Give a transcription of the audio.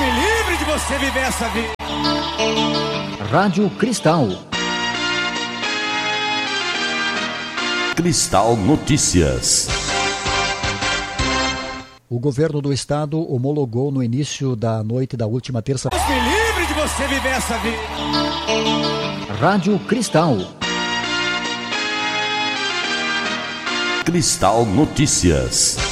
me livre de você viver essa vida. Rádio Cristal. Cristal Notícias. O governo do estado homologou no início da noite da última terça. Deus me livre de você viver essa vida. Rádio Cristal. Cristal Notícias.